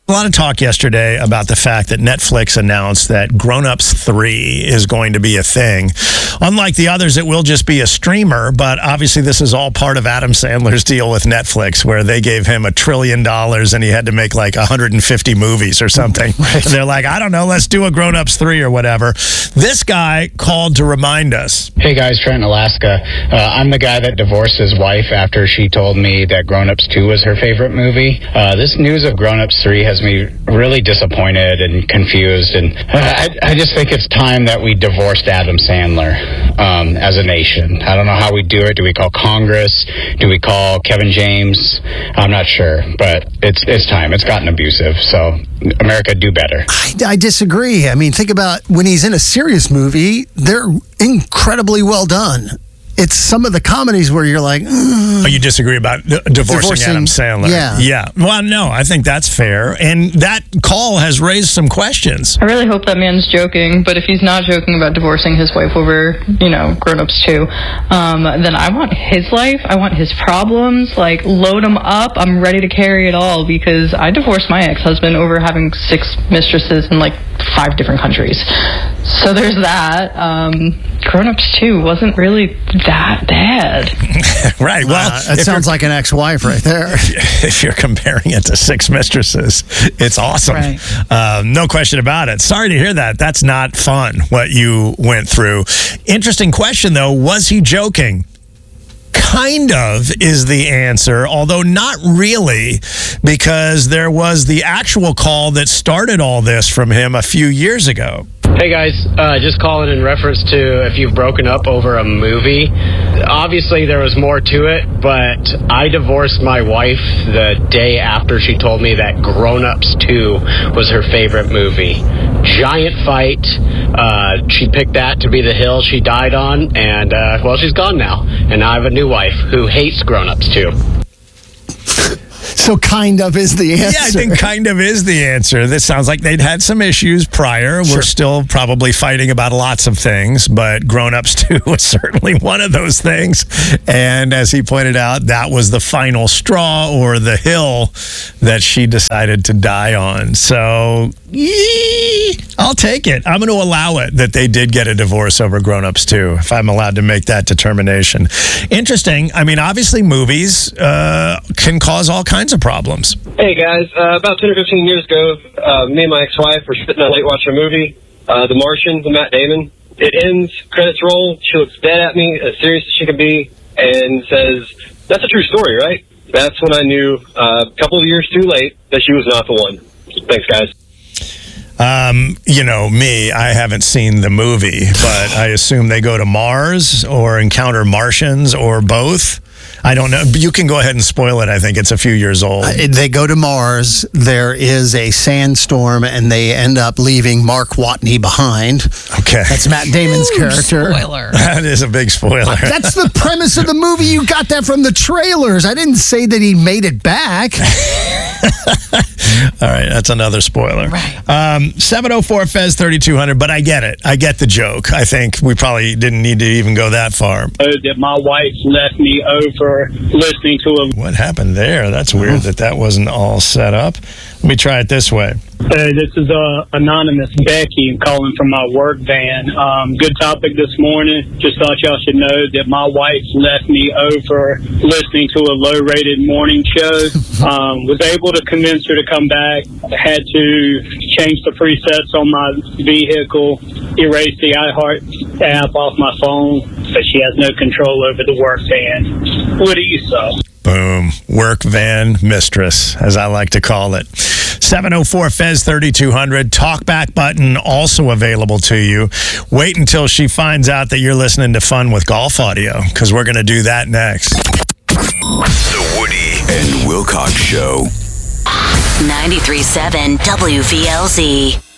A lot of talk yesterday about the fact that Netflix announced that Grown Ups 3 is going to be a thing. Unlike the others, it will just be a streamer, but obviously this is all part of Adam Sandler's deal with Netflix, where they gave him $1 trillion and he had to make like 150 movies or something. Right. They're like, I don't know, let's do a Grown Ups 3 or whatever. This guy called to remind us. Hey guys, Trent, Alaska. I'm the guy that divorced his wife after she told me that Grown Ups 2 was her favorite movie. This news of Grown Ups 3 has me really disappointed and confused, and I just think it's time that we divorced Adam Sandler as a nation. I don't know how we do it. Do we call Congress? Do we call Kevin James? I'm not sure, but it's time. It's gotten abusive, so America, do better. I disagree. I mean, think about when he's in a serious movie, they're incredibly well done. It's some of the comedies where you're like, Oh, you disagree about divorcing Adam Sandler? Yeah. Well, no, I think that's fair. And that call has raised some questions. I really hope that man's joking, but if he's not joking about divorcing his wife over, Grown Ups 2, then I want his life. I want his problems. Like, load him up. I'm ready to carry it all, because I divorced my ex-husband over having 6 mistresses in like 5 different countries. So there's that. Grown Ups 2 wasn't really that bad. Right. Well, that sounds like an ex-wife right there. If you're comparing it to 6 mistresses, it's awesome. Right. No question about it. Sorry to hear that. That's not fun, what you went through. Interesting question, though. Was he joking? Kind of is the answer, although not really, because there was the actual call that started all this from him a few years ago. Hey guys, just calling in reference to if you've broken up over a movie. Obviously there was more to it, but I divorced my wife the day after she told me that Grown Ups 2 was her favorite movie. Giant fight. She picked that to be the hill she died on, and well, she's gone now. And I have a new wife who hates Grown Ups 2. So kind of is the answer. Yeah, I think kind of is the answer. This sounds like they'd had some issues prior. Sure. We're still probably fighting about lots of things, but Grown Ups 2 was certainly one of those things. And as he pointed out, that was the final straw, or the hill that she decided to die on. So, I'll take it. I'm going to allow it that they did get a divorce over Grown Ups 2, if I'm allowed to make that determination. Interesting. I mean, obviously movies can cause all kinds of problems. Hey guys, about 10 or 15 years ago, me and my ex-wife were sitting up late watching a movie, The Martian, with Matt Damon. It ends, credits roll, she looks dead at me, as serious as she can be, and says, "That's a true story, right?" That's when I knew, a couple of years too late, that she was not the one. Thanks, guys. Me, I haven't seen the movie, but I assume they go to Mars or encounter Martians or both. I don't know. You can go ahead and spoil it. I think it's a few years old. They go to Mars. There is a sandstorm, and they end up leaving Mark Watney behind. Okay. That's Matt Damon's character. Spoiler. That is a big spoiler. That's the premise of the movie. You got that from the trailers. I didn't say that he made it back. All right, that's another spoiler. Right. 704 Fez 3200, but I get it. I get the joke. I think we probably didn't need to even go that far. That my wife left me over listening to a... What happened there? That's weird that wasn't all set up. Let me try it this way. This is anonymous Becky calling from my work van. Good topic this morning. Just thought y'all should know that my wife left me over listening to a low-rated morning show. Was able to convince her to come back. Had to change the presets on my vehicle, erase the iHeart app off my phone, so she has no control over the work van. What do you say? Boom. Work van mistress, as I like to call it. 704 Fez 3200. Talkback button also available to you. Wait until she finds out that you're listening to Fun with Golf Audio, because we're going to do that next. The Woody and Wilcox Show. 93.7 WVLZ.